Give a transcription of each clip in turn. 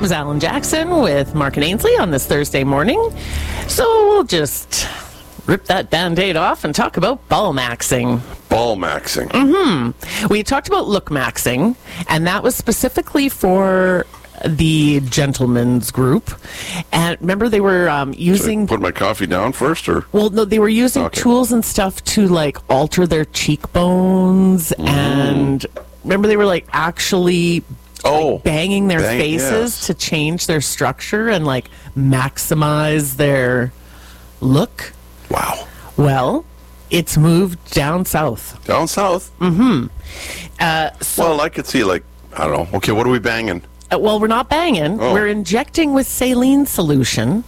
That was Alan Jackson with Mark and Ainsley on this Thursday morning. So we'll just rip that Band-Aid off and talk about ball maxing. Ball maxing. We talked about look maxing, and that was specifically for the gentlemen's group. And remember, they were using... Put my coffee down first, or? Well, no, they were using tools and stuff to, like, alter their cheekbones. And remember, they were, like, actually... banging their faces to change their structure and, like, maximize their look. Wow. Well, it's moved down south. Down south? Well, I could see, like, I don't know. Okay, what are we banging? Well, we're not banging. We're injecting with saline solution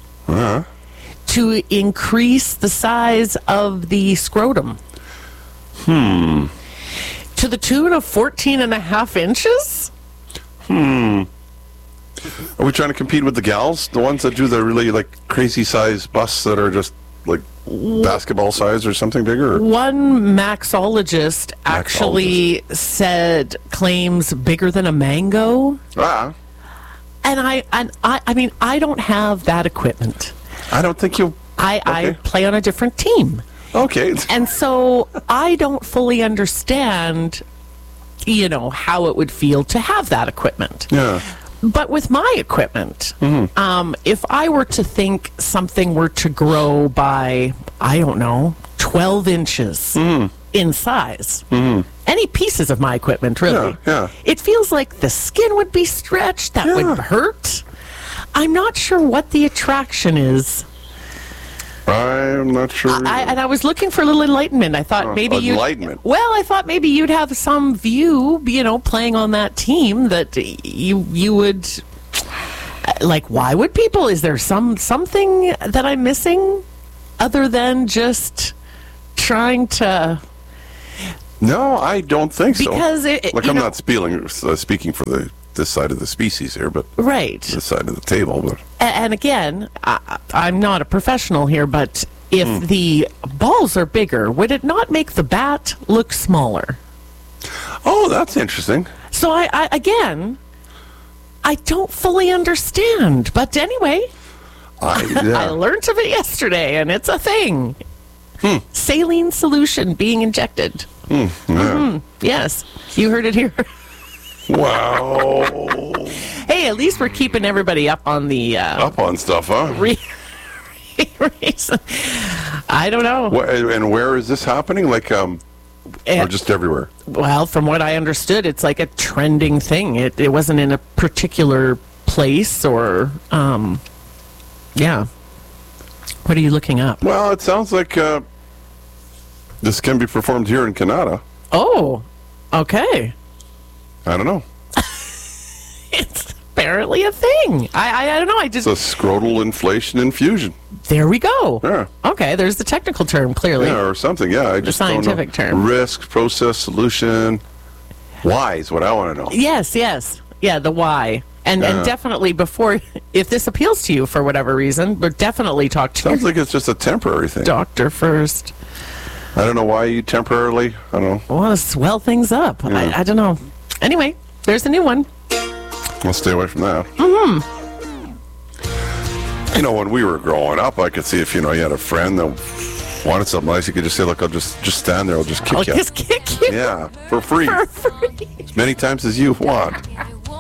to increase the size of the scrotum. To the tune of 14 and a half inches? Are we trying to compete with the gals? The ones that do the really, like, crazy size busts that are just, like, basketball size or something bigger? One maxologist actually claims bigger than a mango. Ah. And I mean, I don't have that equipment. I don't think you... I play on a different team. Okay. And so I don't fully understand, how it would feel to have that equipment. Yeah. But with my equipment, if I were to think something were to grow by, 12 inches in size, any pieces of my equipment, really, it feels like the skin would be stretched, that would hurt. I'm not sure what the attraction is. I'm not sure. And I was looking for a little enlightenment. I thought maybe I thought maybe you'd have some view, playing on that team that you would like. Why would people? Is there something that I'm missing other than just trying to? No, I don't think so. Because I'm not speaking for this side of the species here, but this side of the table. But and again, I'm not a professional here, but if the balls are bigger, would it not make the bat look smaller? Oh, that's interesting. So I don't fully understand, but anyway, I learned of it yesterday, and it's a thing. Saline solution being injected. Yes, you heard it here. Wow. Hey, at least we're keeping everybody up on the... up on stuff, huh? I don't know. And where is this happening? Like, or just everywhere? Well, from what I understood, it's like a trending thing. It wasn't in a particular place or... What are you looking up? Well, it sounds like this can be performed here in Canada. Oh, okay. I don't know. It's apparently a thing. I don't know. It's a scrotal inflation infusion. There we go. Yeah. Okay, there's the technical term, clearly. Yeah, or something. Yeah, I just scientific don't know. term. Risk, process, solution. Why is what I want to know. Yes. Yeah, the why. And definitely before, if this appeals to you for whatever reason, but definitely talk to Sounds like it's just a temporary thing. Doctor first. I don't know why you temporarily, I don't know. Want to swell things up. I don't know. Anyway, there's a new one. I'll stay away from that. When we were growing up, I could see if, you had a friend that wanted something nice, you could just say, look, I'll just stand there, I'll just kick you. I'll just kick you. Yeah, for free. For free. As many times as you want.